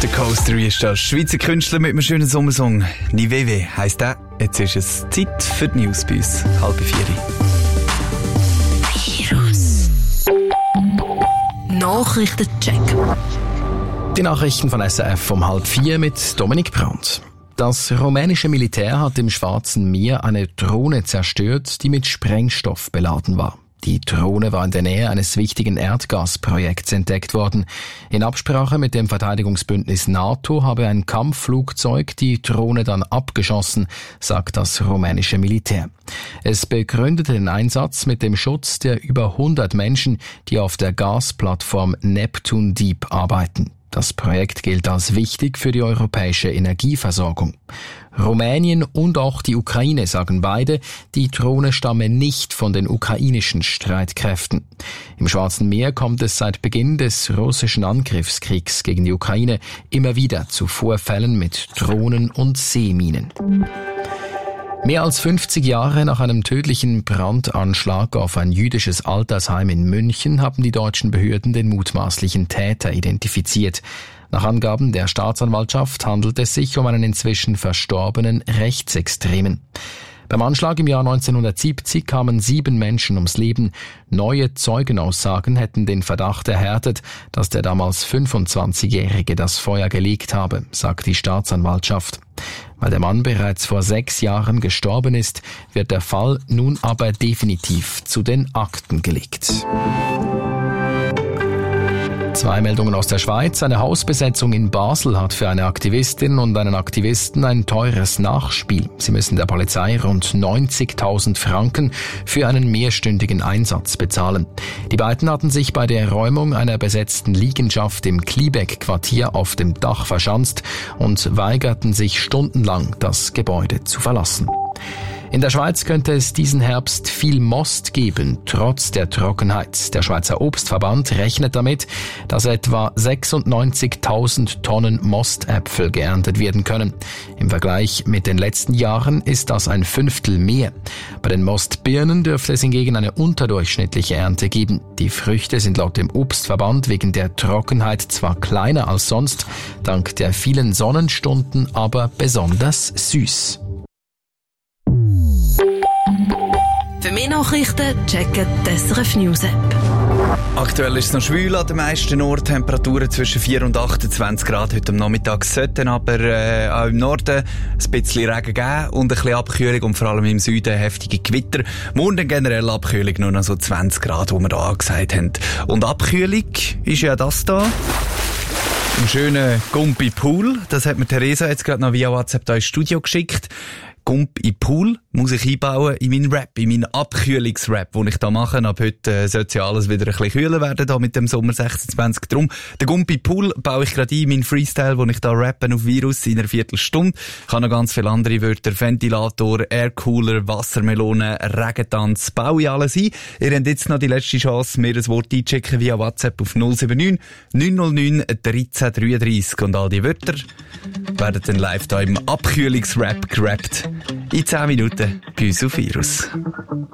der Coaster ist das. Schweizer Künstler mit einem schönen Sommersong. Niveve heisst der. Jetzt ist es Zeit für die News bei uns. 3:30. Nachrichtencheck. Die Nachrichten von SRF um 3:30 mit Dominik Brandt. Das rumänische Militär hat im Schwarzen Meer eine Drohne zerstört, die mit Sprengstoff beladen war. Die Drohne war in der Nähe eines wichtigen Erdgasprojekts entdeckt worden. In Absprache mit dem Verteidigungsbündnis NATO habe ein Kampfflugzeug die Drohne dann abgeschossen, sagt das rumänische Militär. Es begründete den Einsatz mit dem Schutz der über 100 Menschen, die auf der Gasplattform Neptun Deep arbeiten. Das Projekt gilt als wichtig für die europäische Energieversorgung. Rumänien und auch die Ukraine sagen beide, die Drohne stamme nicht von den ukrainischen Streitkräften. Im Schwarzen Meer kommt es seit Beginn des russischen Angriffskriegs gegen die Ukraine immer wieder zu Vorfällen mit Drohnen und Seeminen. Mehr als 50 Jahre nach einem tödlichen Brandanschlag auf ein jüdisches Altersheim in München haben die deutschen Behörden den mutmaßlichen Täter identifiziert. Nach Angaben der Staatsanwaltschaft handelt es sich um einen inzwischen verstorbenen Rechtsextremen. Beim Anschlag im Jahr 1970 kamen 7 Menschen ums Leben. Neue Zeugenaussagen hätten den Verdacht erhärtet, dass der damals 25-Jährige das Feuer gelegt habe, sagt die Staatsanwaltschaft. Weil der Mann bereits vor 6 Jahren gestorben ist, wird der Fall nun aber definitiv zu den Akten gelegt. 2 Meldungen aus der Schweiz. Eine Hausbesetzung in Basel hat für eine Aktivistin und einen Aktivisten ein teures Nachspiel. Sie müssen der Polizei rund 90.000 Franken für einen mehrstündigen Einsatz bezahlen. Die beiden hatten sich bei der Räumung einer besetzten Liegenschaft im Kliebeck-Quartier auf dem Dach verschanzt und weigerten sich stundenlang, das Gebäude zu verlassen. In der Schweiz könnte es diesen Herbst viel Most geben, trotz der Trockenheit. Der Schweizer Obstverband rechnet damit, dass etwa 96.000 Tonnen Mostäpfel geerntet werden können. Im Vergleich mit den letzten Jahren ist das ein 1/5 mehr. Bei den Mostbirnen dürfte es hingegen eine unterdurchschnittliche Ernte geben. Die Früchte sind laut dem Obstverband wegen der Trockenheit zwar kleiner als sonst, dank der vielen Sonnenstunden aber besonders süß. Für mehr Nachrichten checken die SRF News App. Aktuell ist es noch schwül an den meisten Orten. Temperaturen zwischen 4 und 28 Grad heute am Nachmittag. Sollten aber auch im Norden ein bisschen Regen geben und ein bisschen Abkühlung und vor allem im Süden heftige Gewitter. Morgen dann generell Abkühlung, nur noch so 20 Grad, wo wir da angesagt haben. Und Abkühlung ist ja das da. Ein schöner Gumpi Pool. Das hat mir Theresa jetzt gerade noch via WhatsApp da ins Studio geschickt. Gumpi Pool muss ich einbauen in meinen Rap, in meinen Abkühlungsrap, den ich da mache. Ab heute sollte ja alles wieder ein bisschen kühler werden, da mit dem Sommer 26. Drum, den Gumpi Pool baue ich gerade ein, in meinen Freestyle, wo ich da rappen auf Virus in einer Viertelstunde. Ich habe noch ganz viele andere Wörter, Ventilator, Aircooler, Wassermelone, Regentanz, baue ich alles ein. Ihr habt jetzt noch die letzte Chance, mir ein Wort einchecken via WhatsApp auf 079 909 1333 und all die Wörter werden dann live da im Abkühlungsrap gerappt. In 10 Minuten bei uns auf Virus.